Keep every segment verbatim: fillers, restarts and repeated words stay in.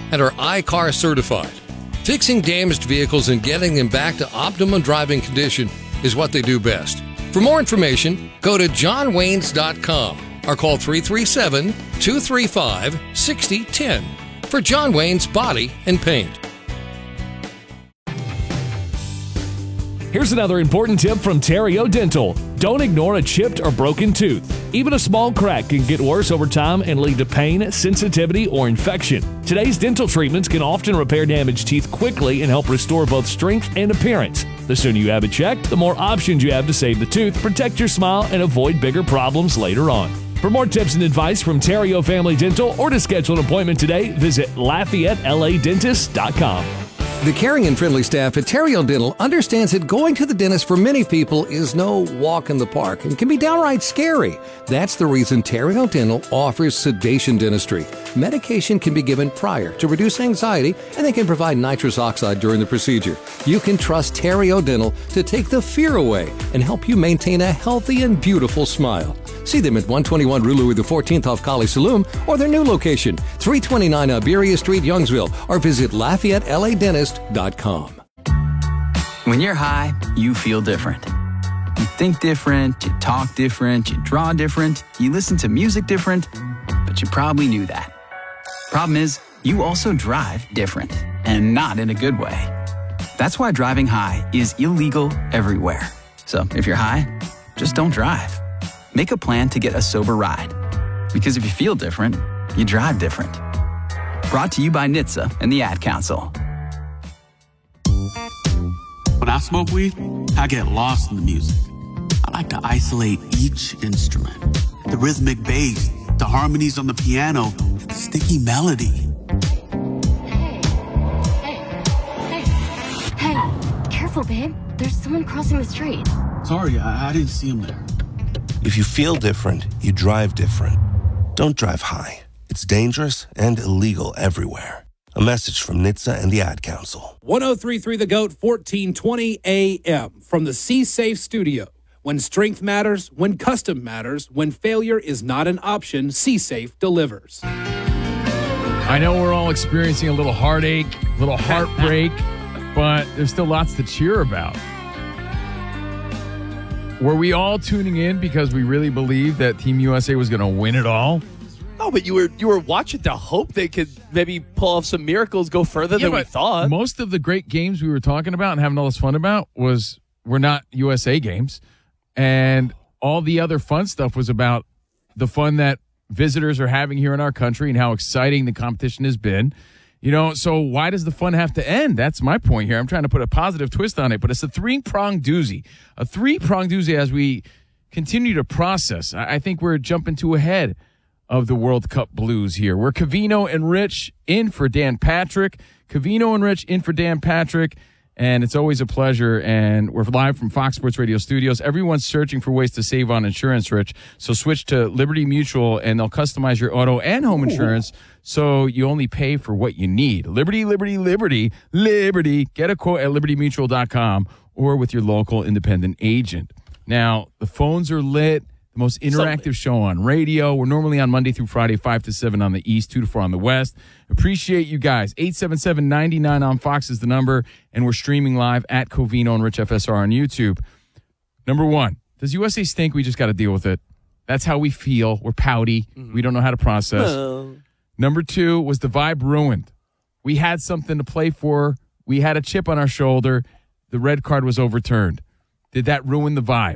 and are I C A R certified. Fixing damaged vehicles and getting them back to optimum driving condition is what they do best. For more information, go to john waynes dot com or call three three seven, two three five, six zero one zero for John Wayne's Body and Paint. Here's another important tip from Terrio Dental. Don't ignore a chipped or broken tooth. Even a small crack can get worse over time and lead to pain, sensitivity, or infection. Today's dental treatments can often repair damaged teeth quickly and help restore both strength and appearance. The sooner you have it checked, the more options you have to save the tooth, protect your smile, and avoid bigger problems later on. For more tips and advice from Terrio Family Dental or to schedule an appointment today, visit Lafayette L A Dentist dot com. The caring and friendly staff at Terrio Dental understands that going to the dentist for many people is no walk in the park and can be downright scary. That's the reason Terrio Dental offers sedation dentistry. Medication can be given prior to reduce anxiety, and they can provide nitrous oxide during the procedure. You can trust Terrio Dental to take the fear away and help you maintain a healthy and beautiful smile. See them at one twenty-one Rue Louis the fourteenth off Colley Saloon or their new location, three twenty-nine Iberia Street, Youngsville, or visit Lafayette L A Dentist dot com. When you're high, you feel different. You think different, you talk different, you draw different, you listen to music different, but you probably knew that. Problem is, you also drive different, and not in a good way. That's why driving high is illegal everywhere. So if you're high, just don't drive. Make a plan to get a sober ride. Because if you feel different, you drive different. Brought to you by N H T S A and the Ad Council. When I smoke weed, I get lost in the music. I like to isolate each instrument. The rhythmic bass, the harmonies on the piano, the sticky melody. Hey, hey, hey, hey, careful, babe. There's someone crossing the street. Sorry, I, I didn't see him there. If you feel different, you drive different. Don't drive high. It's dangerous and illegal everywhere. A message from N H T S A and the Ad Council. one oh three point three The Goat, fourteen twenty A M from the C-Safe studio. When strength matters, when custom matters, when failure is not an option, C-Safe delivers. I know we're all experiencing a little heartache, a little heartbreak, but there's still lots to cheer about. Were we all tuning in because we really believed that Team U S A was going to win it all? No, but you were you were watching to hope they could maybe pull off some miracles, go further yeah, than we thought. Most of the great games we were talking about and having all this fun about was were not U S A games. And all the other fun stuff was about the fun that visitors are having here in our country and how exciting the competition has been. You know, so why does the fun have to end? That's my point here. I'm trying to put a positive twist on it, but it's a three-pronged doozy. A three-pronged doozy as we continue to process. I think we're jumping too ahead of the World Cup blues here. We're Covino and Rich in for Dan Patrick. Covino and Rich in for Dan Patrick. And it's always a pleasure. And we're live from Fox Sports Radio studios. Everyone's searching for ways to save on insurance, Rich. So switch to Liberty Mutual, and they'll customize your auto and home insurance so you only pay for what you need. Liberty, Liberty, Liberty, Liberty. Get a quote at liberty mutual dot com or with your local independent agent. Now, the phones are lit. The most interactive Something. show on radio. We're normally on Monday through Friday, five to seven on the East, two to four on the West. Appreciate you guys. eight seven seven, nine nine on Fox is the number, and we're streaming live at Covino and Rich F S R on YouTube. Number one, does U S A stink? We just got to deal with it. That's how we feel. We're pouty. Mm-hmm. We don't know how to process. No. Number two, was the vibe ruined? We had something to play for. We had a chip on our shoulder. The red card was overturned. Did that ruin the vibe?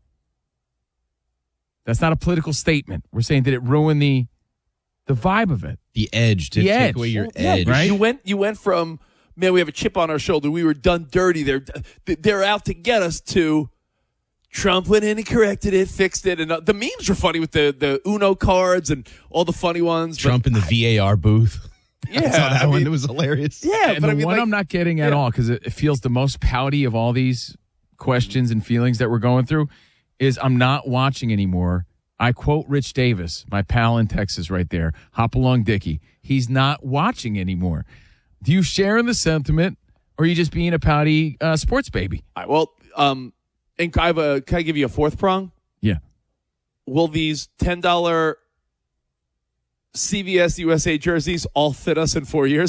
That's not a political statement. We're saying, did it ruin the the vibe of it? The edge. Did the it take edge. away your well, yeah, edge? Right? You went, you went from, man, we have a chip on our shoulder. We were done dirty. They're, they're out to get us to Trump went in and corrected it, fixed it. And uh, the memes were funny with the, the Uno cards and all the funny ones. Trump in the I, V A R booth. Yeah. I saw that I one. mean, it was hilarious. Yeah. And but the I mean, one like, I'm not getting at yeah. all, because it, it feels the most pouty of all these questions and feelings that we're going through, is I'm not watching anymore. I quote Rich Davis, my pal in Texas right there, Hop Along Dickie. He's not watching anymore. Do you share in the sentiment, or are you just being a pouty uh, sports baby? All right, well, um, and I have a, can I give you a fourth prong? Yeah. Will these ten dollars C V S U S A jerseys all fit us in four years?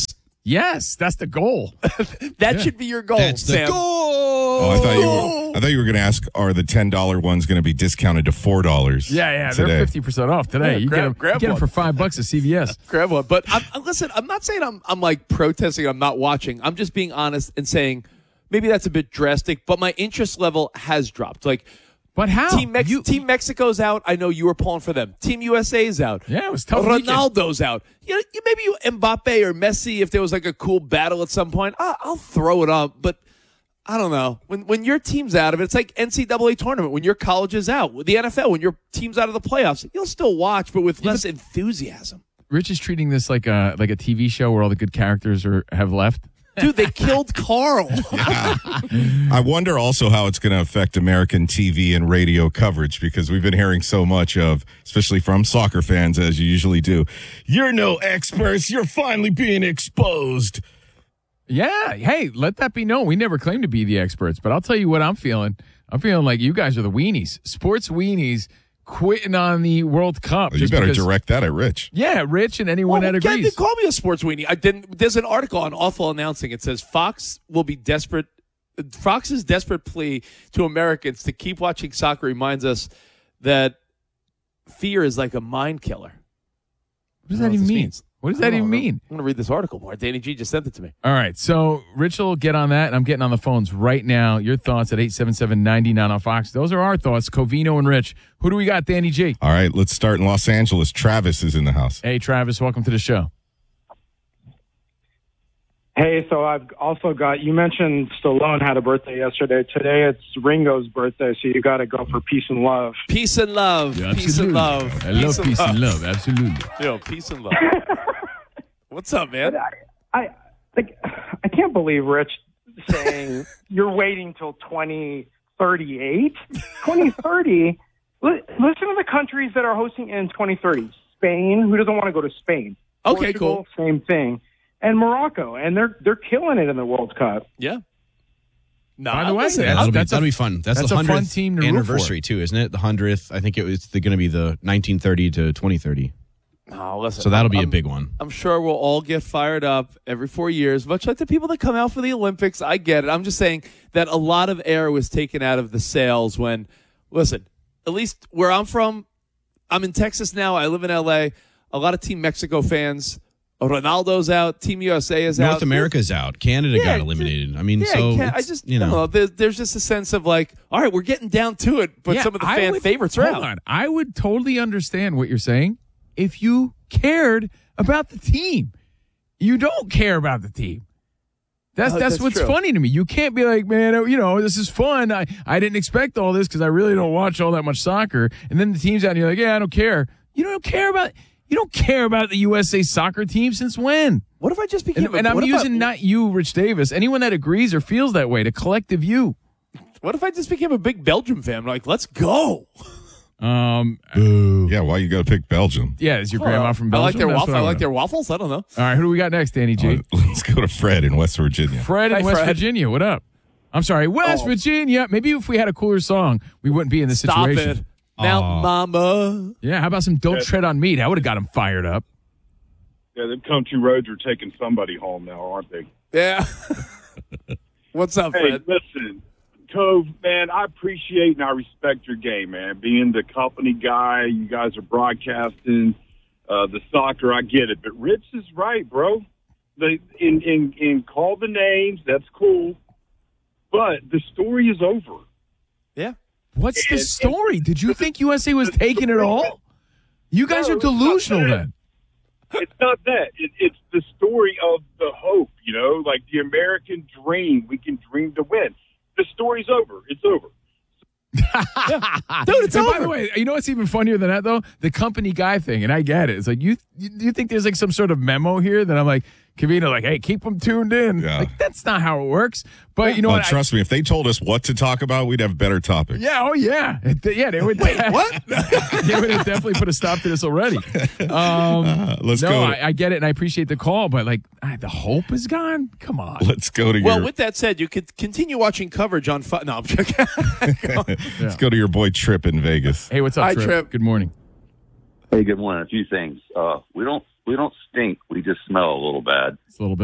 Yes, that's the goal. that Yeah. should be your goal, That's the Sam. goal. Oh, I thought you were, I thought you were going to ask, are the ten dollar ones going to be discounted to four dollars? Yeah, yeah, today? they're fifty percent off today. Yeah, you grab- get them, grab you get 'em one. for five bucks at C V S. Grab one. But I'm, I'm- listen, I'm not saying I'm, I'm like protesting. I'm not watching. I'm just being honest and saying maybe that's a bit drastic, but my interest level has dropped. Like, But how? Team, Mex- You- Team Mexico's out. I know you were pulling for them. Team U S A's out. Yeah, it was a tough weekend. Ronaldo's out. You know, you- maybe you Mbappe or Messi, if there was like a cool battle at some point, I- I'll throw it up. But I don't know. When when your team's out of it, it's like N C double A tournament. When your college is out, with the N F L, when your team's out of the playoffs, you'll still watch, but with less enthusiasm. Rich is treating this like a like a T V show where all the good characters are have left. Dude, they killed Carl. I wonder also how it's going to affect American T V and radio coverage, because we've been hearing so much of, especially from soccer fans, as you usually do. You're no experts. You're finally being exposed. Yeah, hey, let that be known. We never claimed to be the experts, but I'll tell you what I'm feeling. I'm feeling like you guys are the weenies, sports weenies, quitting on the World Cup. You just better because- direct that at Rich. Yeah, Rich and anyone Well, that Ken, agrees. they call me a sports weenie. I didn't. There's an article on Awful Announcing. It says Fox will be desperate. Fox's desperate plea to Americans to keep watching soccer reminds us that fear is like a mind killer. What does I don't that know even what this mean? means. What does I that don't even know. mean? I'm going to read this article more. Danny G just sent it to me. All right, so Rich will get on that, and I'm getting on the phones right now. Your thoughts at eight seven seven, nine nine on Fox. Those are our thoughts. Covino and Rich. Who do we got, Danny G? All right, let's start in Los Angeles. Travis is in the house. Hey, Travis, welcome to the show. Hey, so I've also got, you mentioned Stallone had a birthday yesterday. Today it's Ringo's birthday, so you got to go for peace and love. Peace and love. Yeah, peace and love. I love peace and love. Absolutely. Yo, peace and love. What's up, man? I, I like, I can't believe Rich saying you're waiting till twenty thirty-eight. twenty thirty? Li- Listen to the countries that are hosting in twenty thirty. Spain, who doesn't want to go to Spain? Okay, Portugal, cool. Same thing. And Morocco, and they're they're killing it in the World Cup. Yeah. No, By the way, listen, Yeah, that'll, be, that's a- that'll be fun. That's, that's the a fun hundredth team to root anniversary, too, isn't it? The hundredth. I think it was going to be the nineteen thirty to twenty thirty. no, listen, So that'll be I'm- a big one. I'm sure we'll all get fired up every four years, much like the people that come out for the Olympics. I get it. I'm just saying that a lot of air was taken out of the sails when, listen, at least where I'm from, I'm in Texas now. I live in L A. A lot of Team Mexico fans. Ronaldo's out. Team U S A is out. North America's out. Canada Yeah, got eliminated. I mean, Yeah, so can- I it's, just you know. I don't know. There, there's just a sense of like, all right, we're getting down to it, but Yeah, some of the I fan would- favorites are hold out. on. I would totally understand what you're saying if you cared about the team. You don't care about the team. That's Uh, that's, that's what's true. funny to me. You can't be like, man, oh, you know, this is fun. I, I didn't expect all this because I really don't watch all that much soccer. And then the team's out and you're like, yeah, I don't care. You don't care about you don't care about the U S A soccer team since when? What if I just became? And, a, and I'm what if using I, not you, Rich Davis. Anyone that agrees or feels that way, the collective you. What if I just became a big Belgium fan? Like, let's go. Um, Yeah, why you got to pick Belgium? yeah, is your grandma from I Belgium? like their That's waffle. what I I like wanna their waffles. I don't know. know. All right, who do we got next, Danny G? Uh, let's go to Fred in West Virginia. Fred in Hi, West Fred. Virginia. What up? I'm sorry, West Oh. Virginia. Maybe if we had a cooler song, we wouldn't be in this Stop situation. it, Mount Aw. Mama. Yeah, how about some Don't Tread on Me? That would have got him fired up. Yeah, the country roads are taking somebody home now, aren't they? Yeah. What's up, Hey, Fred? listen, Cove, man, I appreciate and I respect your game, man. Being the company guy, you guys are broadcasting uh, the soccer, I get it. But Rich is right, bro. The in, in in call the names, that's cool. But the story is over. Yeah. What's the And- story? Did you think U S A was taking it all? You guys No, are it's not delusional that. then. It's not that. It, it's the story of the hope, you know, like the American dream. We can dream to win. The story's over. It's over. Dude, it's and over. by the way, you know what's even funnier than that though? The company guy thing, and I get it. It's like you, you, you think there's like some sort of memo here that I'm like, Covino, like, hey, keep them tuned in. Yeah. Like that's not how it works. But you know Oh, what? I- trust me, if they told us what to talk about, we'd have better topics. yeah, oh yeah, yeah. They would. Wait, what? they would have definitely put a stop to this already. Um, Uh, let's no, go. I, I get it, and I appreciate the call, but like, ah, the hope is gone. Come on. Let's go to Well, your. with that said, you could continue watching coverage on. Fo- no, I'm joking. Let's go to your boy Trip in Vegas. Hey, what's up, Hi, Trip? Trip. Good morning. Hey, good morning. A few things. Uh, we don't we don't stink. We just smell a little bad. It's a little bit.